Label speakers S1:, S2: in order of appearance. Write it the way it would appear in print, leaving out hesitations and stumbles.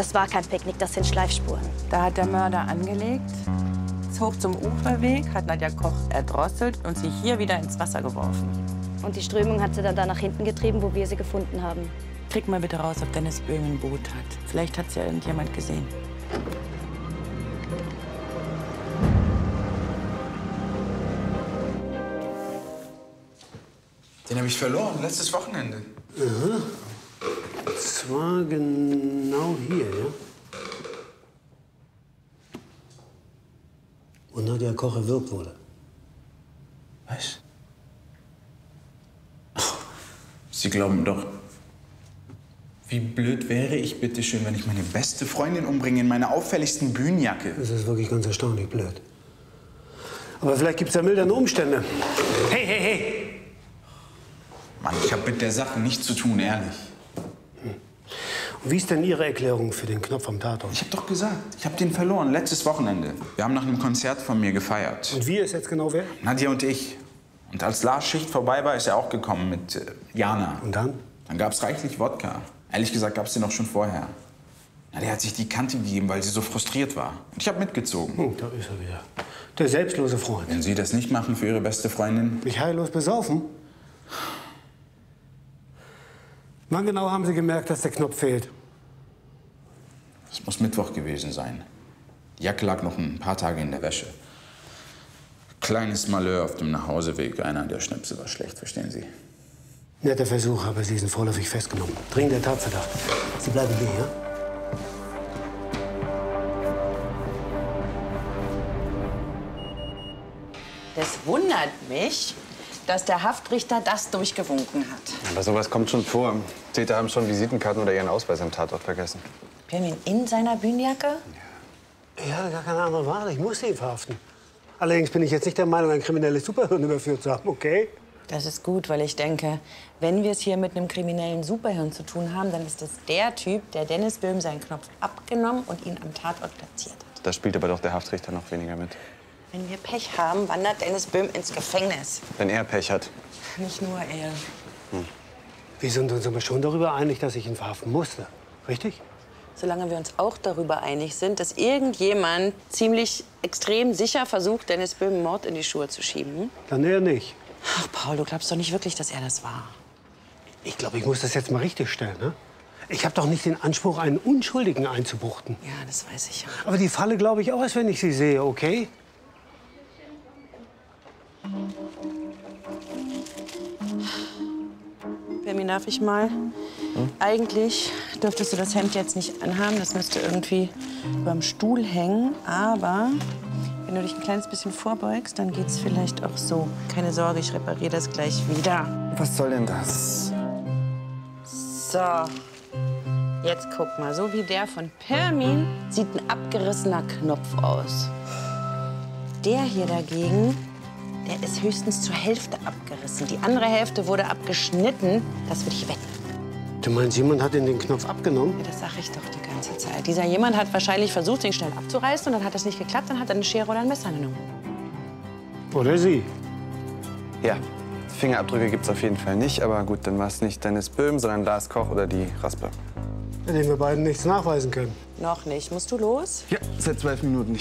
S1: Das war kein Picknick, das sind Schleifspuren.
S2: Da hat der Mörder angelegt, ist hoch zum Uferweg, hat Nadja Koch erdrosselt und sie hier wieder ins Wasser geworfen.
S1: Und die Strömung hat sie dann da nach hinten getrieben, wo wir sie gefunden haben.
S2: Krieg mal bitte raus, ob Dennis Böhm ein Boot hat. Vielleicht hat's ja irgendjemand gesehen.
S3: Den habe ich verloren, letztes Wochenende.
S4: Aha. Und zwar genau hier, ja? Und Nadja Koch erwürgt wurde.
S3: Was? Sie glauben doch... Wie blöd wäre ich, bitteschön, wenn ich meine beste Freundin umbringe in meiner auffälligsten Bühnenjacke?
S4: Das ist wirklich ganz erstaunlich blöd. Aber vielleicht gibt es ja mildernde Umstände. Hey, hey, hey!
S3: Mann, ich habe mit der Sache nichts zu tun, ehrlich.
S4: Und wie ist denn Ihre Erklärung für den Knopf am Tatort?
S3: Ich habe doch gesagt, ich habe den verloren, letztes Wochenende. Wir haben nach einem Konzert von mir gefeiert.
S4: Und wie ist jetzt genau wer?
S3: Nadja und ich. Und als Lars Schicht vorbei war, ist er auch gekommen mit Jana.
S4: Und dann?
S3: Dann gab's reichlich Wodka. Ehrlich gesagt gab's den auch schon vorher. Nadja hat sich die Kante gegeben, weil sie so frustriert war. Und ich habe mitgezogen.
S4: Da ist er wieder. Der selbstlose Freund.
S3: Wenn Sie das nicht machen für Ihre beste Freundin?
S4: Mich heillos besaufen? Wann genau haben Sie gemerkt, dass der Knopf fehlt?
S3: Es muss Mittwoch gewesen sein. Die Jacke lag noch ein paar Tage in der Wäsche. Kleines Malheur auf dem Nachhauseweg. Einer der Schnäpse war schlecht, verstehen Sie?
S4: Netter Versuch, aber Sie sind vorläufig festgenommen. Dringender Tatverdacht. Sie bleiben hier, ja?
S2: Das wundert mich, dass der Haftrichter das durchgewunken hat.
S5: Aber sowas kommt schon vor. Täter haben schon Visitenkarten oder ihren Ausweis am Tatort vergessen.
S2: Pirmin in seiner Bühnenjacke?
S4: Ich hatte gar keine andere Wahl. Ich musste ihn verhaften. Allerdings bin ich jetzt nicht der Meinung, ein kriminelles Superhirn überführt zu haben, okay?
S2: Das ist gut, weil ich denke, wenn wir es hier mit einem kriminellen Superhirn zu tun haben, dann ist das der Typ, der Dennis Böhm seinen Knopf abgenommen und ihn am Tatort platziert hat.
S5: Da spielt aber doch der Haftrichter noch weniger mit.
S2: Wenn wir Pech haben, wandert Dennis Böhm ins Gefängnis.
S5: Wenn er Pech hat.
S2: Nicht nur er.
S4: Wir sind uns aber schon darüber einig, dass ich ihn verhaften musste. Richtig?
S2: Solange wir uns auch darüber einig sind, dass irgendjemand ziemlich extrem sicher versucht, Dennis Böhm einen Mord in die Schuhe zu schieben.
S4: Dann eher nicht.
S2: Ach, Paul, du glaubst doch nicht wirklich, dass er das war.
S4: Ich glaube, ich muss das jetzt mal richtig stellen, ne? Ich habe doch nicht den Anspruch, einen Unschuldigen einzubuchten.
S2: Ja, das weiß ich ja.
S4: Aber die Falle glaube ich aus, wenn ich sie sehe, okay?
S2: Pirmin, darf ich mal? Eigentlich dürftest du das Hemd jetzt nicht anhaben. Das müsste irgendwie überm Stuhl hängen. Aber wenn du dich ein kleines bisschen vorbeugst, dann geht's vielleicht auch so. Keine Sorge, ich repariere das gleich wieder.
S5: Was soll denn das?
S2: So, jetzt guck mal. So wie der von Pirmin sieht ein abgerissener Knopf aus. Der hier dagegen, der ist höchstens zur Hälfte abgerissen. Die andere Hälfte wurde abgeschnitten. Das würde ich wetten.
S4: Du meinst, jemand hat Ihnen den Knopf abgenommen?
S2: Ja, das sage ich doch die ganze Zeit. Dieser jemand hat wahrscheinlich versucht, den schnell abzureißen. Und dann hat das nicht geklappt. Dann hat er eine Schere oder ein Messer genommen.
S4: Oder Sie?
S5: Ja, Fingerabdrücke gibt's auf jeden Fall nicht. Aber gut, dann war es nicht Dennis Böhm, sondern Lars Koch oder die Raspe.
S4: Bei denen wir beiden nichts nachweisen können.
S2: Noch nicht. Musst du los?
S5: Ja, seit 12 Minuten.